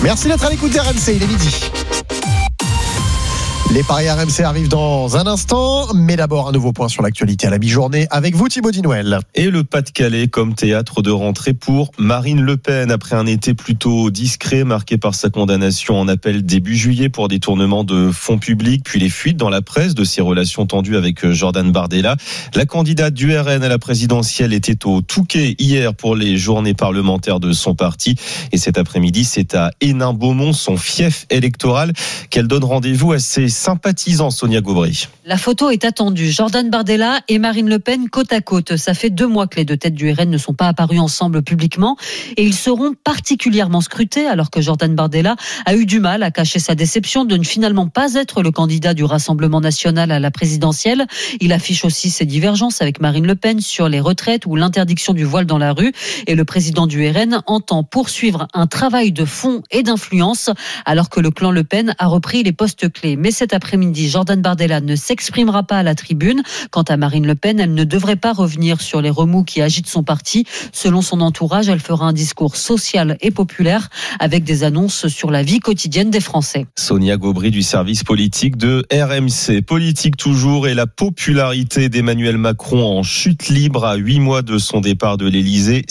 Merci d'être à l'écoute d'RMC, il est midi. Les paris RMC arrivent dans un instant, mais d'abord un nouveau point sur l'actualité à la mi-journée avec vous Thibaut Dinouel. Et le Pas-de-Calais comme théâtre de rentrée pour Marine Le Pen après un été plutôt discret marqué par sa condamnation en appel début juillet pour détournement de fonds publics, puis les fuites dans la presse de ses relations tendues avec Jordan Bardella. La candidate du RN à la présidentielle était au Touquet hier pour les journées parlementaires de son parti et cet après-midi c'est à Hénin-Beaumont, son fief électoral, qu'elle donne rendez-vous à ses sympathisants. Sonia Gaubry. La photo est attendue. Jordan Bardella et Marine Le Pen côte à côte. Ça fait 2 mois que les deux têtes du RN ne sont pas apparus ensemble publiquement et ils seront particulièrement scrutés alors que Jordan Bardella a eu du mal à cacher sa déception de ne finalement pas être le candidat du Rassemblement national à la présidentielle. Il affiche aussi ses divergences avec Marine Le Pen sur les retraites ou l'interdiction du voile dans la rue et le président du RN entend poursuivre un travail de fond et d'influence alors que le clan Le Pen a repris les postes clés. Mais cet après-midi, Jordan Bardella ne s'exprimera pas à la tribune. Quant à Marine Le Pen, elle ne devrait pas revenir sur les remous qui agitent son parti. Selon son entourage, elle fera un discours social et populaire avec des annonces sur la vie quotidienne des Français. Sonia Gaubry du service politique de RMC. Politique toujours et la popularité d'Emmanuel Macron en chute libre à 8 mois de son départ de l'Elysée.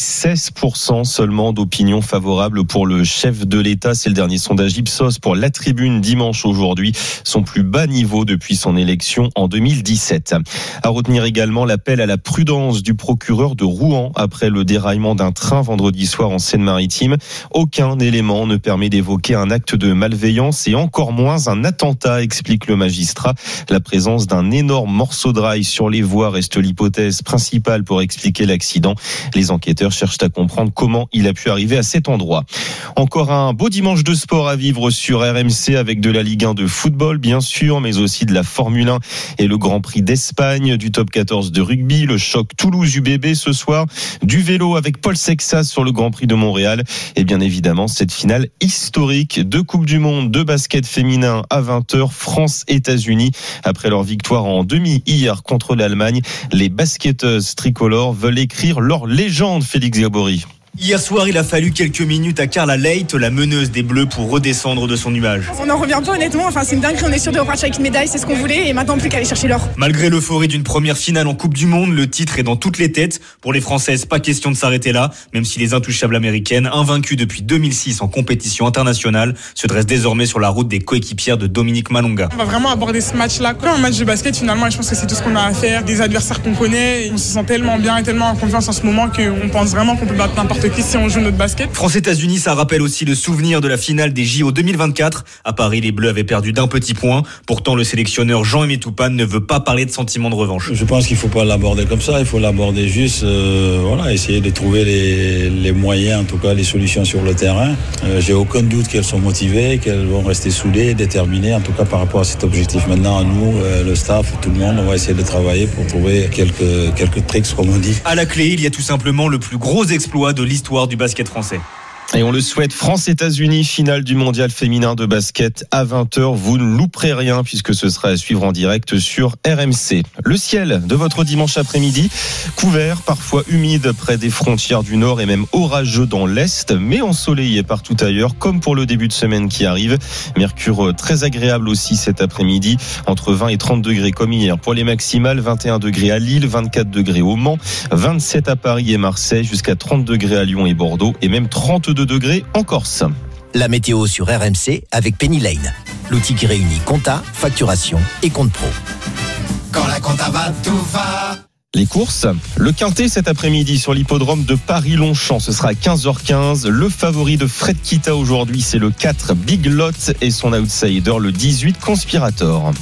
16% seulement d'opinion favorable pour le chef de l'État. C'est le dernier sondage Ipsos pour la tribune dimanche aujourd'hui. Son plus bas niveau depuis son élection en 2017. À retenir également l'appel à la prudence du procureur de Rouen après le déraillement d'un train vendredi soir en Seine-Maritime. Aucun élément ne permet d'évoquer un acte de malveillance et encore moins un attentat, explique le magistrat. La présence d'un énorme morceau de rail sur les voies reste l'hypothèse principale pour expliquer l'accident. Les enquêteurs cherchent à comprendre comment il a pu arriver à cet endroit. Encore un beau dimanche de sport à vivre sur RMC avec de la Ligue 1 de football, bien sûr, mais aussi de la Formule 1 et le Grand Prix d'Espagne, du top 14 de rugby, le choc Toulouse-UBB ce soir, du vélo avec Paul Sexas sur le Grand Prix de Montréal et bien évidemment cette finale historique de Coupe du Monde de basket féminin à 20h, France-États-Unis. Après leur victoire en demi hier contre l'Allemagne, les basketteuses tricolores veulent écrire leur légende, Félix Gabory. Hier soir, il a fallu quelques minutes à Carla Leight, la meneuse des Bleus, pour redescendre de son nuage. On n'en revient pas honnêtement, c'est une dinguerie, on est sûr de repartir avec une médaille, c'est ce qu'on voulait et maintenant plus qu'à aller chercher l'or. Malgré l'euphorie d'une première finale en Coupe du Monde, le titre est dans toutes les têtes. Pour les Françaises, pas question de s'arrêter là, même si les intouchables américaines, invaincues depuis 2006 en compétition internationale, se dressent désormais sur la route des coéquipières de Dominique Malonga. On va vraiment aborder ce match-là comme un match de basket finalement et je pense que c'est tout ce qu'on a à faire, des adversaires qu'on connaît, et on se sent tellement bien et tellement en confiance en ce moment qu'on pense vraiment qu'on peut battre n'importe qui si on joue notre basket. France-États-Unis, ça rappelle aussi le souvenir de la finale des JO 2024. À Paris, les Bleus avaient perdu d'un petit point. Pourtant, le sélectionneur Jean-Aimé Toupane ne veut pas parler de sentiment de revanche. Je pense qu'il ne faut pas l'aborder comme ça. Il faut l'aborder juste, essayer de trouver les moyens, en tout cas les solutions sur le terrain. J'ai aucun doute qu'elles sont motivées, qu'elles vont rester soudées, déterminées, en tout cas par rapport à cet objectif. Maintenant, nous, le staff, tout le monde, on va essayer de travailler pour trouver quelques tricks, comme on dit. À la clé, il y a tout simplement le plus gros exploit de l'histoire du basket français. Et on le souhaite, France-États-Unis, finale du mondial féminin de basket à 20h. Vous ne louperez rien puisque ce sera à suivre en direct sur RMC. Le ciel de votre dimanche après-midi, couvert, parfois humide près des frontières du nord et même orageux dans l'est, mais ensoleillé partout ailleurs, comme pour le début de semaine qui arrive. Mercure très agréable aussi cet après-midi, entre 20 et 30 degrés comme hier. Pour les maximales, 21 degrés à Lille, 24 degrés au Mans, 27 à Paris et Marseille, jusqu'à 30 degrés à Lyon et Bordeaux, et même 32 degrés en Corse. La météo sur RMC avec Penny Lane, l'outil qui réunit compta, facturation et compte pro. Quand la compta va, tout va. Les courses, le quintet cet après-midi sur l'hippodrome de Paris-Longchamp, ce sera à 15h15. Le favori de Fred Kita aujourd'hui, c'est le 4 Big Lot et son outsider, le 18 Conspirator.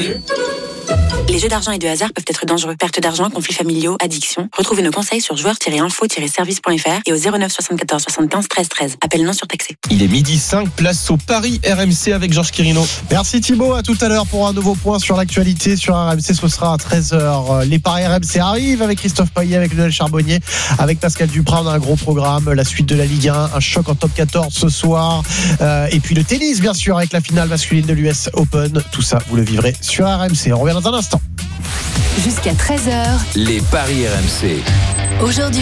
Les jeux d'argent et de hasard peuvent être dangereux. Perte d'argent, conflits familiaux, addiction. Retrouvez nos conseils sur joueurs-info-service.fr et au 09 74 75 13 13. Appel non surtaxé. Il est 12h05, place au Paris RMC avec Georges Quirino. Merci Thibaut, à tout à l'heure pour un nouveau point sur l'actualité sur RMC. Ce sera à 13h. Les paris RMC arrivent avec Christophe Payet, avec Lionel Charbonnier, avec Pascal Duprat. On a un gros programme, la suite de la Ligue 1, un choc en top 14 ce soir. Et puis le tennis, bien sûr, avec la finale masculine de l'US Open. Tout ça, vous le vivrez sur RMC. On revient dans un instant. Jusqu'à 13h. Les paris RMC. Aujourd'hui,